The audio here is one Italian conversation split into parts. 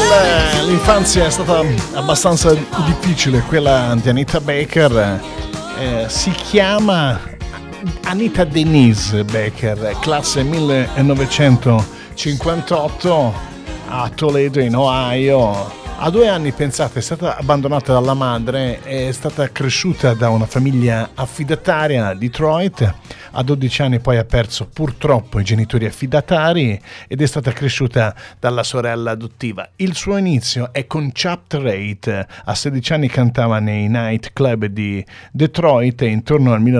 L'infanzia è stata abbastanza difficile, quella di Anita Baker. Si chiama Anita Denise Baker, classe 1958, a Toledo in Ohio. A 2 anni, pensate, è stata abbandonata dalla madre, è stata cresciuta da una famiglia affidataria a Detroit. A 12 anni poi ha perso purtroppo i genitori affidatari ed è stata cresciuta dalla sorella adottiva. Il suo inizio è con Chapter 8. A 16 anni cantava nei night club di Detroit e intorno al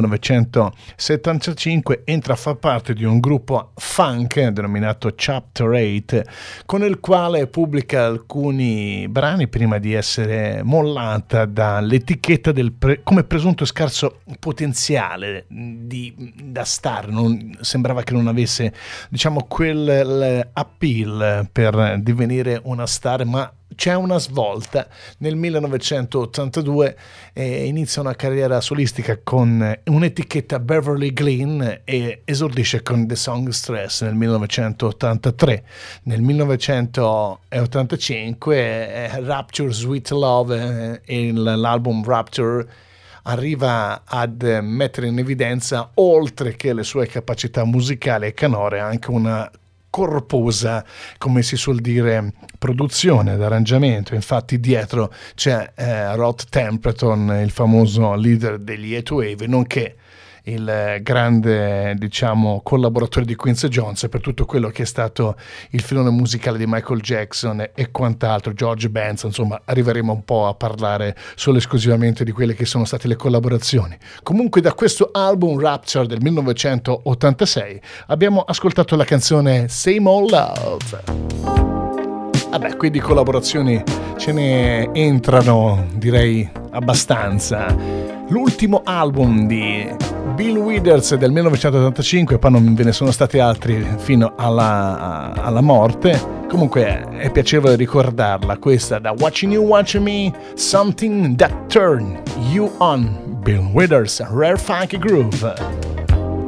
1975 entra a far parte di un gruppo funk denominato Chapter 8, con il quale pubblica alcuni brani prima di essere mollata dall'etichetta come presunto scarso potenziale da star. Sembrava che non avesse, diciamo, quel appeal per divenire una star, ma c'è una svolta. Nel 1982 inizia una carriera solistica con un'etichetta Beverly Glenn e esordisce con The Song Stress nel 1983. Nel 1985 Rapture Sweet Love e l'album Rapture arriva ad mettere in evidenza, oltre che le sue capacità musicali e canore, anche una corposa, come si suol dire, produzione d'arrangiamento. Infatti dietro c'è Rod Temperton, il famoso leader degli Heatwave, nonché il grande, diciamo, collaboratore di Quincy Jones per tutto quello che è stato il filone musicale di Michael Jackson e quant'altro, George Benson. Insomma, arriveremo un po' a parlare solo esclusivamente di quelle che sono state le collaborazioni. Comunque, da questo album Rapture del 1986 abbiamo ascoltato la canzone Same Old Love. Vabbè, qui di collaborazioni ce ne entrano, direi, abbastanza. L'ultimo album di Bill Withers del 1985, poi non ve ne sono stati altri fino alla morte. Comunque è piacevole ricordarla, questa da Watching You Watching Me, Something That Turned You On, Bill Withers, Rare Funky Groove.